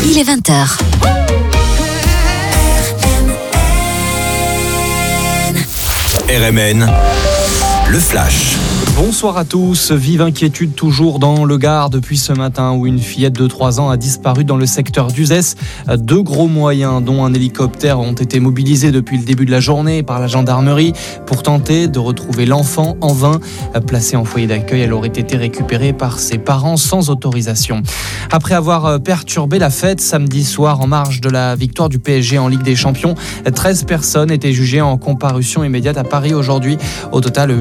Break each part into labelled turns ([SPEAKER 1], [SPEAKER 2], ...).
[SPEAKER 1] il est 20h.
[SPEAKER 2] RMN, le flash.
[SPEAKER 3] Bonsoir à tous. Vive inquiétude toujours dans le Gard depuis ce matin où une fillette de 3 ans a disparu dans le secteur d'Uzès. 2 gros moyens, dont un hélicoptère, ont été mobilisés depuis le début de la journée par la gendarmerie pour tenter de retrouver l'enfant. En vain, placée en foyer d'accueil, elle aurait été récupérée par ses parents sans autorisation. Après avoir perturbé la fête samedi soir en marge de la victoire du PSG en Ligue des Champions, 13 personnes étaient jugées en comparution immédiate à Paris aujourd'hui. Au total,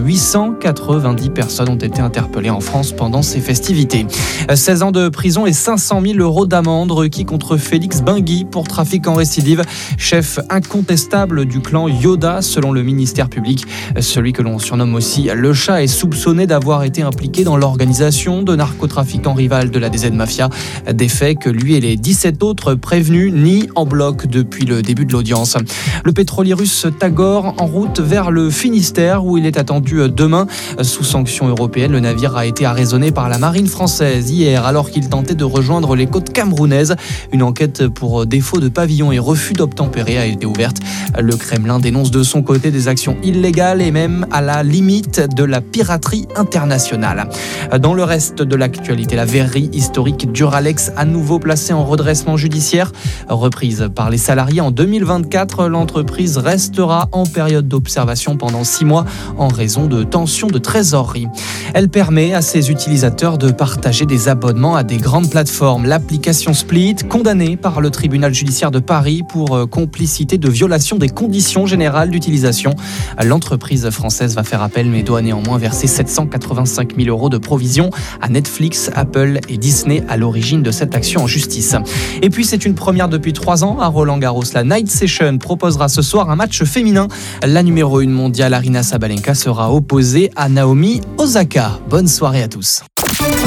[SPEAKER 3] 890 personnes ont été interpellées en France pendant ces festivités. 16 ans de prison et 500 000 € d'amende requis contre Félix Bingui pour trafic en récidive, chef incontestable du clan Yoda selon le ministère public. Celui que l'on surnomme aussi le chat est soupçonné d'avoir été impliqué dans l'organisation de narcotrafiquants rivales de la DZ Mafia, des faits que lui et les 17 autres prévenus nient en bloc depuis le début de l'audience. Le pétrolier russe Tagor en route vers le Finistère où il est attendu demain. Sous sanctions européennes, le navire a été arraisonné par la marine française hier alors qu'il tentait de rejoindre les côtes camerounaises. Une enquête pour défaut de pavillon et refus d'obtempérer a été ouverte. Le Kremlin dénonce de son côté des actions illégales et même à la limite de la piraterie internationale. Dans le reste de l'actualité, la verrerie historique Duralex à nouveau placée en redressement judiciaire. Reprise par les salariés en 2024, l'entreprise restera en période d'observation pendant 6 mois en raison de tensions de trésorerie. Elle permet à ses utilisateurs de partager des abonnements à des grandes plateformes. L'application Split, condamnée par le tribunal judiciaire de Paris pour complicité de violation des conditions générales d'utilisation. L'entreprise française va faire appel mais doit néanmoins verser 785 000 € de provision à Netflix, Apple et Disney à l'origine de cette action en justice. Et puis c'est une première depuis 3 ans à Roland-Garros. La Night Session proposera ce soir un match féminin. La numéro 1 mondiale Aryna Sabalenka sera opposée à Naomi Osaka. Bonne soirée à tous.